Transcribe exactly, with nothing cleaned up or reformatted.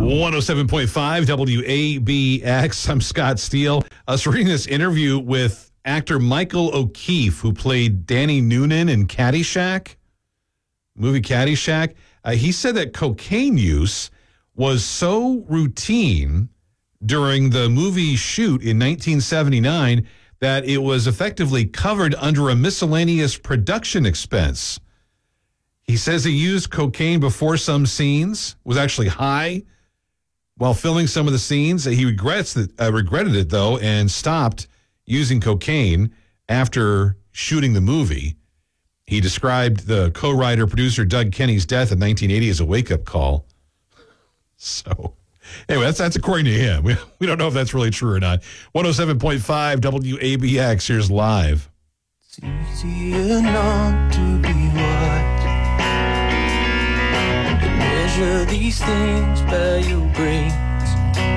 one oh seven point five W A B X. I'm Scott Steele. I was reading this interview with actor Michael O'Keefe, who played Danny Noonan in Caddyshack, movie Caddyshack. Uh, he said that cocaine use was so routine during the movie shoot in nineteen seventy-nine that it was effectively covered under a miscellaneous production expense. He says he used cocaine before some scenes, was actually high while filming some of the scenes. He regrets that, uh, regretted it, though, and stopped using cocaine after shooting the movie. He described the co-writer, producer Doug Kenny's death in nineteen eighty as a wake-up call. So, anyway, that's, that's according to him. We, we don't know if that's really true or not. one oh seven point five W A B X, here's Live. It's easier not to be what. Measure these things by your brain.